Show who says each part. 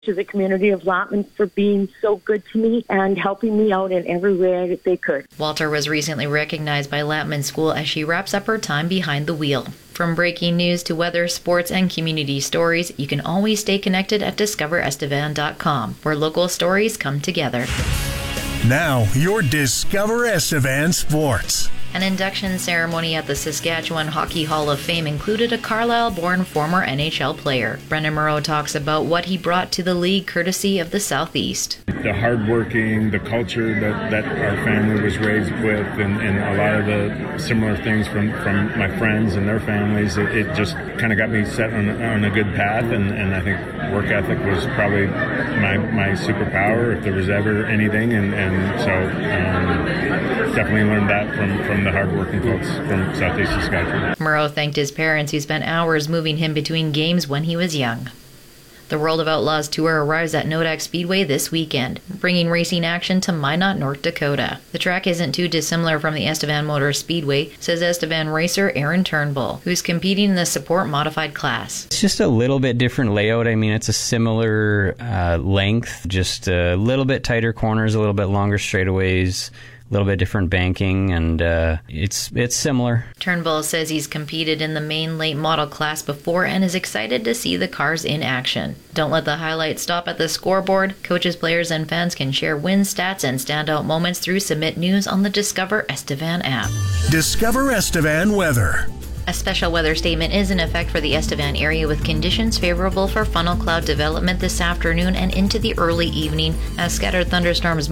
Speaker 1: to the community of Lotman for being so good to me and helping me out in every way that they could.
Speaker 2: Walter was recently recognized by Lotman School as she wraps up her time behind the wheel. From breaking news to weather, sports, and community stories, you can always stay connected at discoverestevan.com, where local stories come together.
Speaker 3: Now, your Discover Estevan Sports.
Speaker 2: An induction ceremony at the Saskatchewan Hockey Hall of Fame included a Carlisle-born former NHL player. Brendan Moreau talks about what he brought to the league courtesy of the Southeast.
Speaker 4: The hardworking, the culture that our family was raised with, and a lot of the similar things from my friends and their families, it just kind of got me set on a good path, and I think work ethic was probably my superpower if there was ever anything, and so definitely learned that from the hardworking folks from Southeast Saskatchewan.
Speaker 2: Moreau thanked his parents who spent hours moving him between games when he was young. The World of Outlaws Tour arrives at Nodak Speedway this weekend, bringing racing action to Minot, North Dakota. The track isn't too dissimilar from the Estevan Motor Speedway, says Estevan racer Aaron Turnbull, who's competing in the Support Modified class.
Speaker 5: It's just a little bit different layout. I mean, it's a similar length, just a little bit tighter corners, a little bit longer straightaways, a little bit different banking, and it's similar.
Speaker 2: Turnbull says he's competed in the main late model class before and is excited to see the cars in action. Don't let the highlights stop at the scoreboard. Coaches, players, and fans can share win stats and standout moments through Submit News on the Discover Estevan app.
Speaker 3: Discover Estevan weather.
Speaker 2: A special weather statement is in effect for the Estevan area with conditions favorable for funnel cloud development this afternoon and into the early evening as scattered thunderstorms